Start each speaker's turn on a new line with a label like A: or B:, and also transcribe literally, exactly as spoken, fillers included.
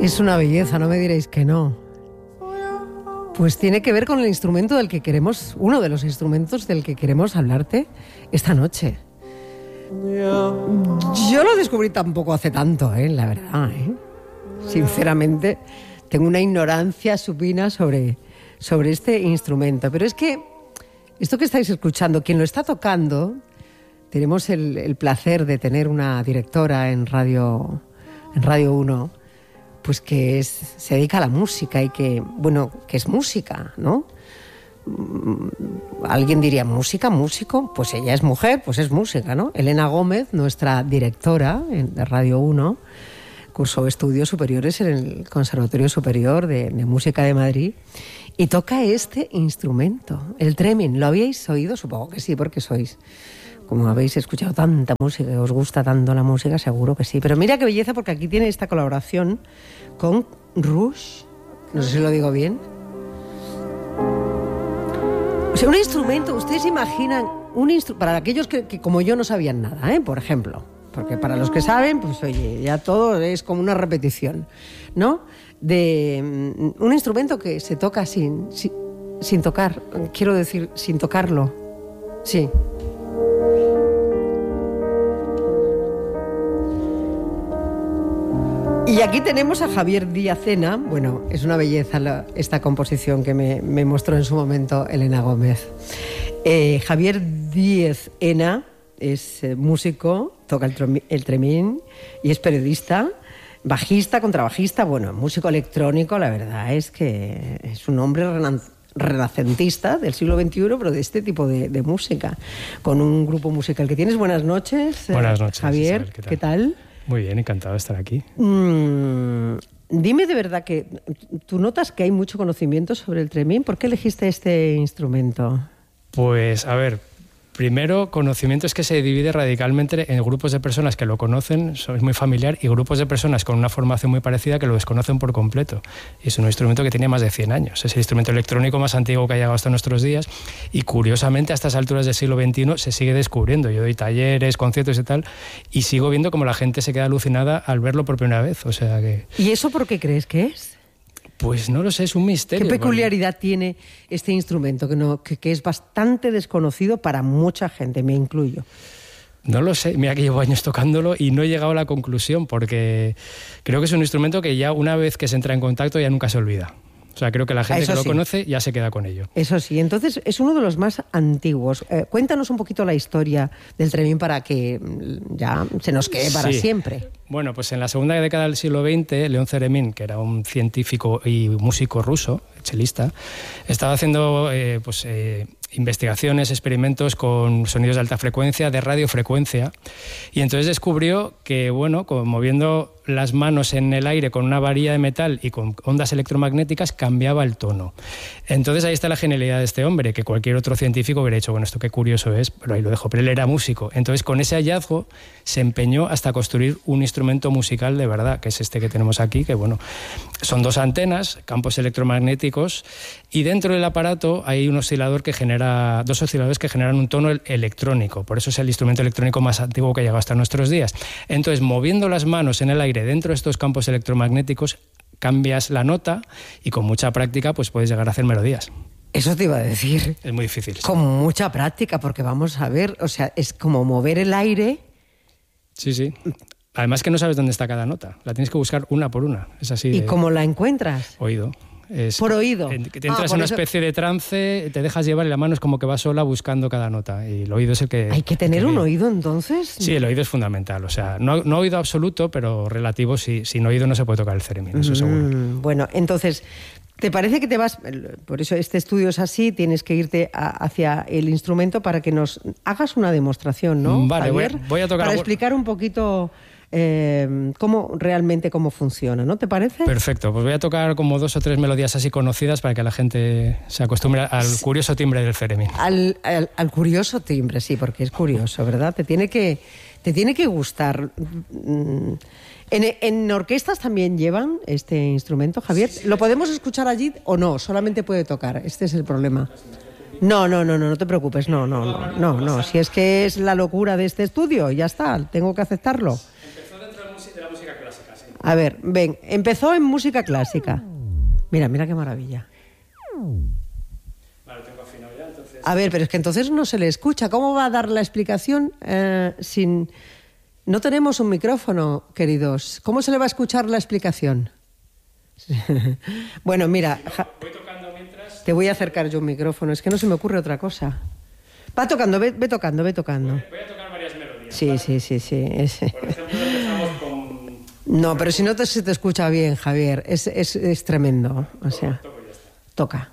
A: Es una belleza, no me diréis que no. Pues tiene que ver con el instrumento del que queremos, uno de los instrumentos del que queremos hablarte esta noche. Yo lo descubrí tampoco hace tanto, ¿eh? La verdad, ¿eh? Sinceramente, tengo una ignorancia supina sobre, sobre este instrumento. Pero es que esto que estáis escuchando, quien lo está tocando, tenemos el, el placer de tener una directora en Radio, en Radio uno, pues que es, se dedica a la música y que, bueno, que es música, ¿no? Alguien diría, ¿música? ¿Músico? Pues ella es mujer, pues es música, ¿no? Elena Gómez, nuestra directora de Radio uno, cursó estudios superiores en el Conservatorio Superior de, de Música de Madrid y toca este instrumento, el tremin. ¿Lo habíais oído? Supongo que sí, porque sois... Como habéis escuchado tanta música, os gusta tanto la música, seguro que sí. Pero mira qué belleza, porque aquí tiene esta colaboración con Rush. No sé si lo digo bien. O sea, un instrumento, ustedes imaginan, un instru- para aquellos que, que como yo no sabían nada, ¿eh? Por ejemplo, porque para los que saben, pues oye, ya todo es como una repetición, ¿no? De um, un instrumento que se toca sin, sin, sin tocar, quiero decir, sin tocarlo. Sí. Y aquí tenemos a Javier Díaz-Ena. Bueno, es una belleza la, esta composición que me, me mostró en su momento Elena Gómez. Eh, Javier Díaz-Ena es eh, músico, toca el, el tremín y es periodista, bajista, contrabajista, bueno, músico electrónico. La verdad es que es un hombre renan- renacentista del siglo veintiuno, pero de este tipo de, de música, con un grupo musical que tienes. Buenas noches.
B: Buenas noches,
A: Javier.
B: Isabel, ¿qué tal?
A: ¿Qué tal?
B: Muy bien, encantado de estar aquí.
A: Mm, dime de verdad que tú notas que hay mucho conocimiento sobre el tremín. ¿Por qué elegiste este instrumento?
B: Pues, a ver, primero, conocimiento es que se divide radicalmente en grupos de personas que lo conocen, es muy familiar, y grupos de personas con una formación muy parecida que lo desconocen por completo. Y es un instrumento que tiene más de cien años. Es el instrumento electrónico más antiguo que ha llegado hasta nuestros días y, curiosamente, a estas alturas del siglo veintiuno se sigue descubriendo. Yo doy talleres, conciertos y tal, y sigo viendo cómo la gente se queda alucinada al verlo por primera vez. O sea que...
A: ¿Y eso por qué crees que es?
B: Pues no lo sé, es un misterio.
A: ¿Qué peculiaridad tiene este instrumento que, no, que, que es bastante desconocido para mucha gente, me incluyo?
B: No lo sé, mira que llevo años tocándolo y no he llegado a la conclusión, porque creo que es un instrumento que ya una vez que se entra en contacto ya nunca se olvida. O sea, creo que la gente
A: Eso
B: que
A: sí.
B: lo conoce ya se queda con ello.
A: Eso sí, entonces es uno de los más antiguos. Eh, cuéntanos un poquito la historia del tremín para que ya se nos quede para
B: Sí.
A: siempre.
B: Bueno, pues en la segunda década del siglo veinte, León Ceremín, que era un científico y músico ruso, chelista, estaba haciendo eh, pues, eh, investigaciones, experimentos con sonidos de alta frecuencia, de radiofrecuencia, y entonces descubrió que, bueno, como moviendo las manos en el aire con una varilla de metal y con ondas electromagnéticas cambiaba el tono. Entonces ahí está la genialidad de este hombre, que cualquier otro científico hubiera dicho, bueno, esto qué curioso es, pero ahí lo dejo, pero él era músico. Entonces con ese hallazgo se empeñó hasta construir un instrumento musical de verdad, que es este que tenemos aquí, que bueno, son dos antenas, campos electromagnéticos, y dentro del aparato hay un oscilador que genera, dos osciladores que generan un tono electrónico, por eso es el instrumento electrónico más antiguo que ha llegado hasta nuestros días. Entonces, moviendo las manos en el aire dentro de estos campos electromagnéticos, cambias la nota y con mucha práctica pues puedes llegar a hacer melodías.
A: Eso te iba a decir.
B: Es muy difícil. Sí.
A: Con mucha práctica, porque vamos a ver, o sea, es como mover el aire.
B: Sí, sí. Además que no sabes dónde está cada nota. La tienes que buscar una por una. Es así.
A: ¿Y
B: de...
A: cómo la encuentras?
B: Oído. Es
A: por oído.
B: Que te entras
A: ah,
B: en una
A: eso...
B: especie de trance, te dejas llevar y la mano es como que va sola buscando cada nota. Y el oído es el que...
A: ¿Hay que tener
B: que...
A: un oído entonces?
B: Sí, el oído es fundamental. O sea, no, no oído absoluto, pero relativo. Sí, sin oído no se puede tocar el ceremín, eso
A: mm,
B: seguro.
A: Bueno, entonces... ¿Te parece que te vas, por eso este estudio es así, tienes que irte a, hacia el instrumento para que nos hagas una demostración, ¿no,
B: Vale,
A: Javier?
B: Voy, a, voy a tocar...
A: Para explicar un poquito eh, cómo realmente cómo funciona, ¿no te parece?
B: Perfecto, pues voy a tocar como dos o tres melodías así conocidas para que la gente se acostumbre al curioso timbre del ceremín.
A: Al, al, al curioso timbre, sí, porque es curioso, ¿verdad? Te tiene que, te tiene que gustar... Mm, ¿En, ¿En orquestas también llevan este instrumento, Javier?
B: Sí, sí,
A: ¿Lo podemos escuchar allí o no? Solamente puede tocar. Este es el problema. No, no, no, no, no te preocupes. No, no, no, no, no. Si es que es la locura de este estudio, ya está. Tengo que aceptarlo.
B: Empezó dentro de la música clásica.
A: A ver, ven, empezó en música clásica. Mira, mira qué maravilla.
B: Vale, tengo afinado ya, entonces...
A: A ver, pero es que entonces no se le escucha. ¿Cómo va a dar la explicación eh, sin...? No tenemos un micrófono, queridos. ¿Cómo se le va a escuchar la explicación? Bueno, mira...
B: Si no, voy tocando mientras...
A: Te voy a acercar yo un micrófono. Es que no se me ocurre otra cosa. Va tocando, ve, ve tocando, ve tocando.
B: Voy, voy a tocar varias melodías.
A: Sí,
B: ¿vale?
A: sí, sí, sí. Es...
B: Por ejemplo, empezamos con...
A: No, pero si no te, se te escucha bien, Javier. Es, es, es tremendo. O sea,
B: Toco y ya está.
A: toca.